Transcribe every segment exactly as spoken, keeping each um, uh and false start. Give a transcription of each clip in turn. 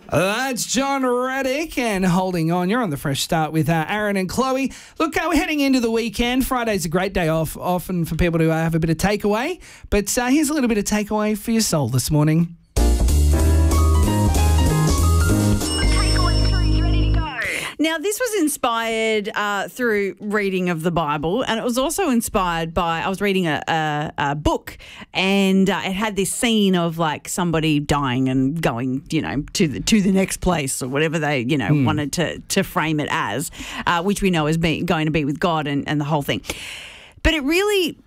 That's John Reddick and Holding On. You're on the Fresh Start with uh, Aaron and Chloe. Look, uh, we're heading into the weekend. Friday's a great day off, often for people to uh, have a bit of takeaway. But uh, here's a little bit of takeaway for your soul this morning. Now, this was inspired uh, through reading of the Bible, and it was also inspired by, I was reading a, a, a book, and uh, it had this scene of like somebody dying and going, you know, to the to the next place or whatever they, you know, mm. wanted to to frame it as, uh, which we know is being, going to be with God and, and the whole thing. But it really...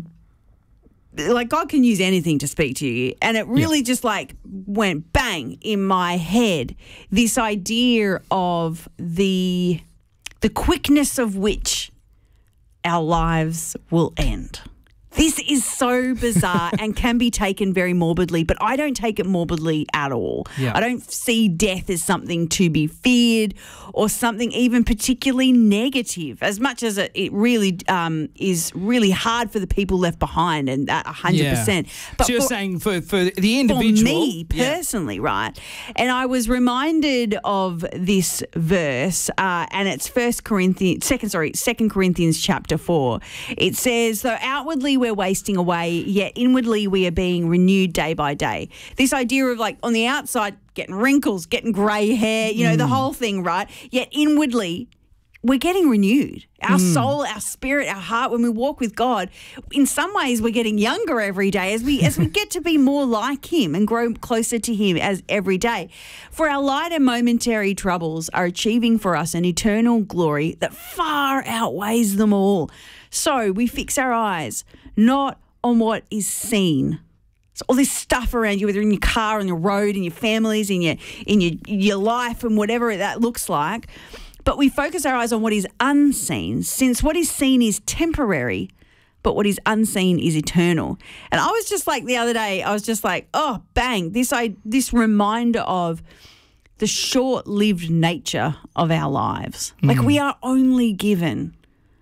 like God can use anything to speak to you, and it really yeah. just like went bang in my head, this idea of the the quickness of which our lives will end. This is so bizarre and can be taken very morbidly, but I don't take it morbidly at all. Yeah. I don't see death as something to be feared or something even particularly negative, as much as it, it really um, is really hard for the people left behind, and that one hundred percent. Yeah. But so you're for, saying for, for the individual? For me personally, yeah. right? And I was reminded of this verse, uh, and it's First Corinthians, second, sorry, Second Corinthians chapter four. It says, though outwardly we're wasting away, yet inwardly we are being renewed day by day. This idea of like on the outside getting wrinkles, getting grey hair, you know, mm. the whole thing, right? Yet inwardly we're getting renewed. Our mm. soul, our spirit, our heart, when we walk with God, in some ways we're getting younger every day as we as we get to be more like Him and grow closer to Him as every day. For our light and momentary troubles are achieving for us an eternal glory that far outweighs them all. So we fix our eyes not on what is seen. So all this stuff around you, whether in your car, on your road, in your families, in your in your your life, and whatever that looks like. But we focus our eyes on what is unseen, since what is seen is temporary, but what is unseen is eternal. And I was just like the other day, I was just like, oh, bang, this I this reminder of the short-lived nature of our lives. Mm. Like we are only given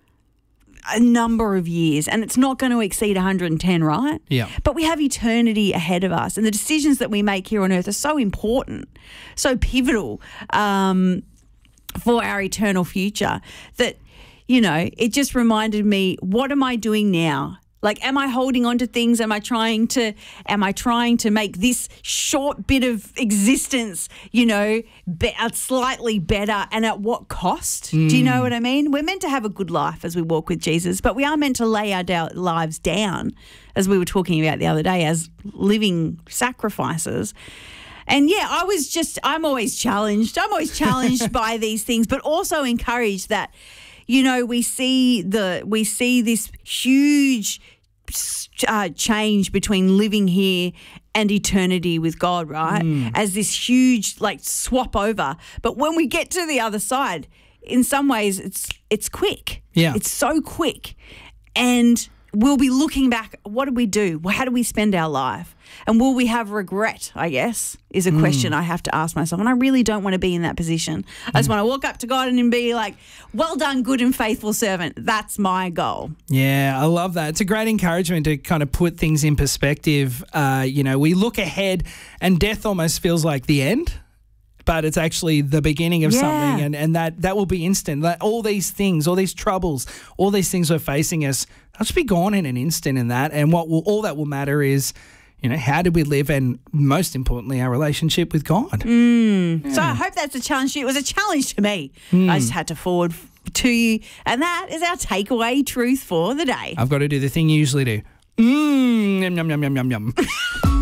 a number of years, and it's not going to exceed one hundred ten, right? Yeah. But we have eternity ahead of us, and the decisions that we make here on earth are so important, so pivotal um, for our eternal future that, you know, it just reminded me, what am I doing now? Like, am I holding on to things? Am I trying to, am I trying to make this short bit of existence, you know, be, uh, slightly better, and at what cost? Mm. Do you know what I mean? We're meant to have a good life as we walk with Jesus, but we are meant to lay our da- lives down, as we were talking about the other day, as living sacrifices. And yeah, I was just, I'm always challenged. I'm always challenged by these things, but also encouraged that, you know, we see the, we see this huge uh, change between living here and eternity with God, right? Mm. As this huge like swap over. But when we get to the other side, in some ways it's, it's quick. Yeah. It's so quick. And we'll be looking back, what did we do? How do we spend our life? And will we have regret, I guess, is a mm. question I have to ask myself. And I really don't want to be in that position. I just mm. want to walk up to God and be like, well done, good and faithful servant. That's my goal. Yeah, I love that. It's a great encouragement to kind of put things in perspective. Uh, you know, we look ahead and death almost feels like the end, but it's actually the beginning of yeah. something, and, and that, that will be instant. That all these things, all these troubles, all these things we're facing us, they'll just be gone in an instant in that. And what will, all that will matter is, you know, how did we live, and most importantly, our relationship with God. Mm. Yeah. So I hope that's a challenge to you. It was a challenge to me. Mm. I just had to forward to you. And that is our takeaway truth for the day. I've got to do the thing you usually do. Mmm, yum, yum, yum, yum, yum, yum.